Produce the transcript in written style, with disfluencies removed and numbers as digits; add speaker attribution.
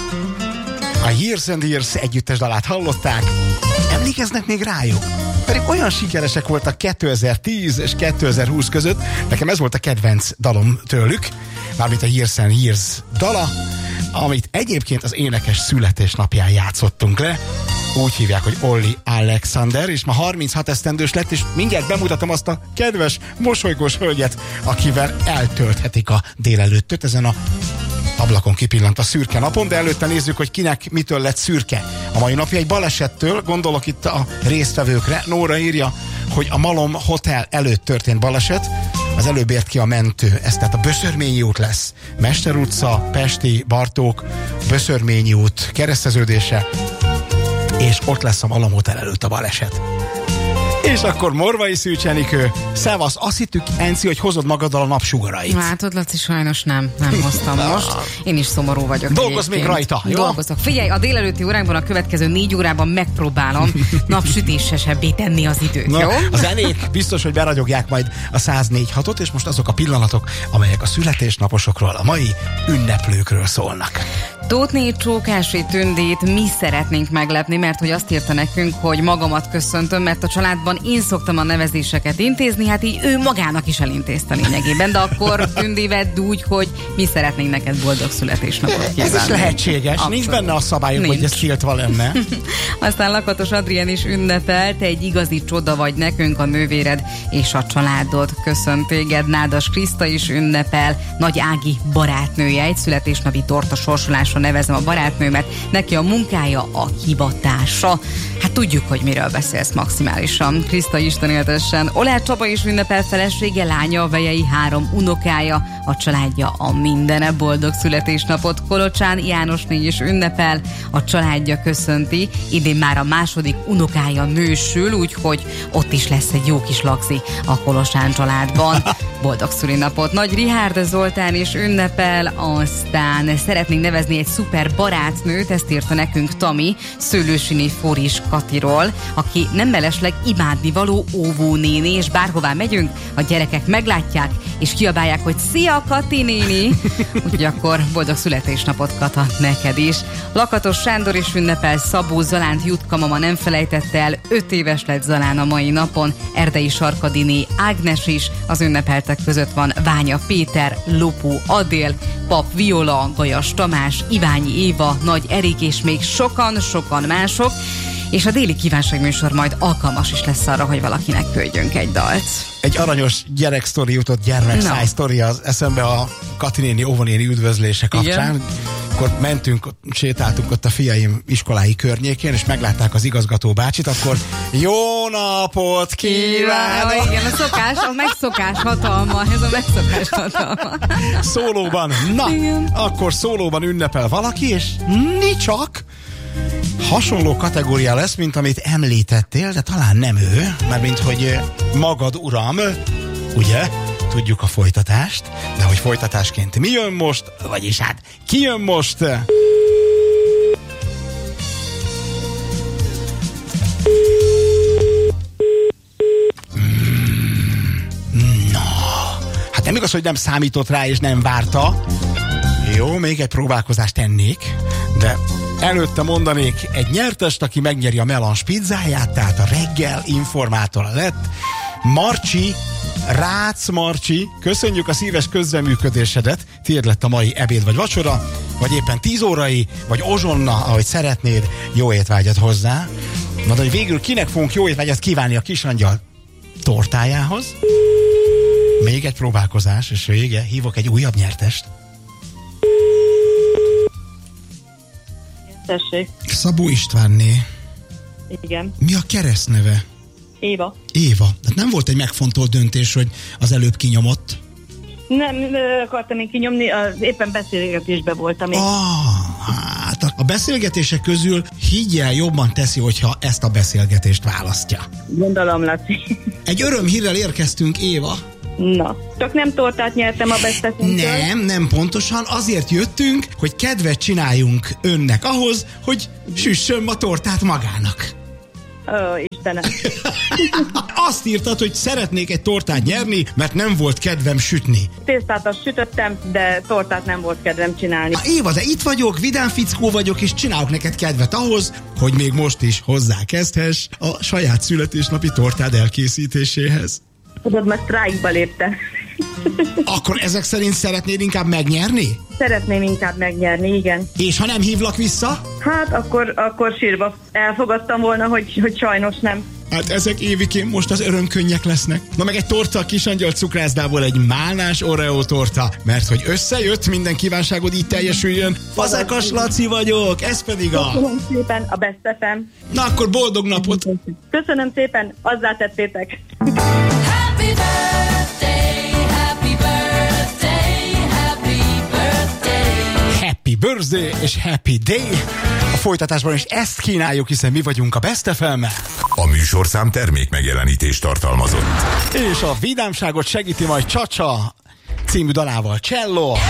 Speaker 1: A Years and Years együttes dalát hallották. Emlékeznek még rájuk? Pedig olyan sikeresek voltak 2010 és 2020 között. Nekem ez volt a kedvenc dalom tőlük, mármint a Years and Years dala, amit egyébként az énekes születésnapján játszottunk le. Úgy hívják, hogy Olli Alexander, és ma 36 esztendős lett, és mindjárt bemutatom azt a kedves, mosolygós hölgyet, akivel eltölthetik a délelőttöt ezen a ablakon kipillant a szürke napon, de előtte nézzük, hogy kinek mitől lett szürke. A mai napja egy balesettől, gondolok itt a résztvevőkre. Nóra írja, hogy a Malom Hotel előtt történt baleset, az előbb ért ki a mentő. Ez tehát a Böszörményi út lesz. Mester utca, Pesti, Bartók, Böszörményi út kereszteződése, és ott lesz a Malom Hotel előtt a baleset. És akkor Morvai Szűcs Enikő, szevasz, azt hittük, Enci, hogy hozod magaddal a napsugarait.
Speaker 2: Látod, Laci, sajnos nem hoztam most. Én is szomorú vagyok.
Speaker 1: Dolgozz még rajta, jó?
Speaker 2: Dolgozok. Figyelj, a délelőtti órákban a következő 4 órában megpróbálom napsütésesebbé tenni az időt,
Speaker 1: na,
Speaker 2: jó?
Speaker 1: A zenék biztos, hogy beragyogják majd a 104.6-ot, és most azok a pillanatok, amelyek a születésnaposokról, a mai ünneplőkről szólnak.
Speaker 2: Tótné Csókási Tündét mi szeretnénk meglepni, mert hogy azt írta nekünk, hogy magamat köszöntöm, mert a családban én szoktam a nevezéseket intézni, hát így ő magának is elintézte lényegében, de akkor Tündi vedd úgy, hogy mi szeretnénk neked boldog születésnapot kívánni.
Speaker 1: Ez is lehetséges, abszolút. Nincs benne a szabályok, hogy ez tiltva lenne.
Speaker 2: Aztán Lakatos Adrien is ünnepelt, egy igazi csoda vagy nekünk, a nővéred és a családod. Köszönt téged, Nádas Kriszta is ünnepel, Nagy Ági barátnője, egy születésnapi torta sorsolásra nevezem a barátnőmet, neki a munkája a hivatása. Hát tudjuk, hogy miről beszélsz maximálisan. Kriszta Isten éltessen. Oláh Csaba is ünnepel, felesége, lánya, a vejei, 3 unokája, a családja a mindene, boldog születésnapot. Kolocsán Jánosné is ünnepel, a családja köszönti, idén már a 2. unokája nősül, úgyhogy ott is lesz egy jó kis lagzi a Kolocsán családban. Boldog szülinapot. Nagy Rihárd Zoltán is ünnepel, aztán szeretnénk nevezni egy szuper barátnőt, ezt írta nekünk Tami, Szőlősini Foris Katiról, aki nem mellesleg imádnivaló óvónéni, és bárhová megyünk, a gyerekek meglátják, és kiabálják, hogy szia Kati néni! Úgyhogy akkor boldog születésnapot, Kata, neked is. Lakatos Sándor is ünnepel, Szabó Zalánt Jutka mama nem felejtette el, 5 éves lett Zalán a mai napon, Erdei Sarkadiné Ágnes is, az ünnepeltek között van Ványa Péter, Lopó Adél, Pap Viola, Gajas Tamás, Iványi Éva, Nagy Erik és még sokan mások, és a déli kívánságműsor majd alkalmas is lesz arra, hogy valakinek küldjünk egy dalt.
Speaker 1: Egy aranyos gyereksztori jutott, gyermekszáj sztori az eszembe a Kati néni, óvonéni üdvözlése kapcsán. Igen. Akkor mentünk, sétáltunk ott a fiaim iskolái környékén, és meglátták az igazgató bácsit, akkor jó napot kívánok!
Speaker 2: Igen, a megszokás hatalma, ez a megszokás hatalma.
Speaker 1: Szólóban, igen. Akkor szólóban ünnepel valaki, és csak hasonló kategória lesz, mint amit említettél, de talán nem ő, mármint hogy magad, uram, ugye? Tudjuk a folytatást, de hogy folytatásként mi jön most, vagyis hát ki jön most? Hát nem igaz, hogy nem számított rá és nem várta. Jó, még egy próbálkozást tennék, de előtte mondanék egy nyertest, aki megnyeri a melange pizzáját, tehát a reggel informátora lett. Marcsi, Rácz Marcsi, köszönjük a szíves közreműködésedet, tiéd lett a mai ebéd vagy vacsora, vagy éppen 10 órai, vagy ozsonna, ahogy szeretnéd, jó étvágyat hozzá. Na, de hogy végül kinek fogunk jó étvágyat kívánni a Kisangyal tortájához? Még egy próbálkozás, és vége, hívok egy újabb nyertest.
Speaker 3: Tessék.
Speaker 1: Szabó Istvánné.
Speaker 3: Igen.
Speaker 1: Mi a keresztneve?
Speaker 3: Éva.
Speaker 1: Éva. Tehát nem volt egy megfontolt döntés, hogy az előbb kinyomott?
Speaker 3: Nem akartam én kinyomni, éppen beszélgetésben voltam én.
Speaker 1: Hát a beszélgetések közül higgyel, jobban teszi, hogyha ezt a beszélgetést választja.
Speaker 3: Gondolom, Laci.
Speaker 1: Egy örömhírrel érkeztünk, Éva.
Speaker 3: Na, csak nem tortát nyertem a beszélgetésről.
Speaker 1: Nem pontosan, azért jöttünk, hogy kedvet csináljunk önnek ahhoz, hogy süssön ma tortát magának.
Speaker 3: Istenem.
Speaker 1: Azt írtad, hogy szeretnék egy tortát nyerni, mert nem volt kedvem sütni.
Speaker 3: Tésztát azt sütöttem, de tortát nem volt kedvem csinálni.
Speaker 1: Éva, de itt vagyok, vidám fickó vagyok, és csinálok neked kedvet ahhoz, hogy még most is hozzákezdhess a saját születésnapi tortád elkészítéséhez.
Speaker 3: Tudod, mert sztrájkba léptem.
Speaker 1: Akkor ezek szerint szeretnéd inkább megnyerni?
Speaker 3: Szeretném inkább megnyerni, igen.
Speaker 1: És ha nem hívlak vissza?
Speaker 3: Hát akkor sírva elfogadtam volna, hogy sajnos nem.
Speaker 1: Hát ezek Évikén most az örömkönnyek lesznek. Na meg egy torta a Kisangyal cukrászdából, egy málnás Oreo torta, mert hogy összejött, minden kívánságod így teljesüljön. Fazekas Laci vagyok, ez pedig a...
Speaker 3: Köszönöm szépen, a Best FM.
Speaker 1: Na akkor boldog napot!
Speaker 3: Köszönöm szépen, azzá tettétek.
Speaker 4: Happy birthday, happy birthday, happy birthday.
Speaker 1: Happy birthday és happy day! A folytatásban is ezt kínáljuk, hiszen mi vagyunk a Best FM-mel.
Speaker 5: A műsorszám termék megjelenítést tartalmazott.
Speaker 1: És a vidámságot segíti majd Csacsa című dalával Cello.